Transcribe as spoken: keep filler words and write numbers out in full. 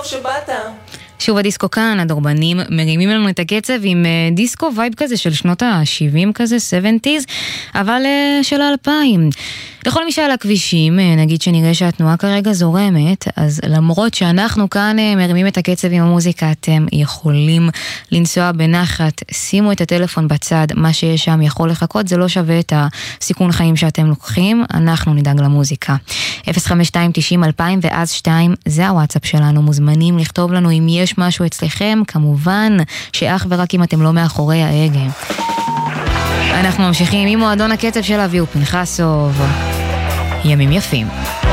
שבאת. שוב הדיסקו כאן, הדורבנים מרימים לנו את הקצב עם דיסקו וייב כזה של שנות ה-שבעים כזה, שבעים, אבל של ה-אלפיים. לכל מי שעל הכבישים, נגיד שנראה שהתנועה כרגע זורמת, אז למרות שאנחנו כאן מרימים את הקצב עם המוזיקה, אתם יכולים לנסוע בנחת, שימו את הטלפון בצד, מה שיש שם יכול לחכות, זה לא שווה את הסיכון חיים שאתם לוקחים, אנחנו נדאג למוזיקה. אפס חמש שתיים תשעים אלפיים ואז שתיים, זה הוואטסאפ שלנו, מוזמנים לכתוב לנו אם יש משהו אצלכם, כמובן שאך ורק אם אתם לא מאחורי ההגה. אנחנו ממשיכים עם מועדון הקצב של אבי ופנחסוב. ימים יפים.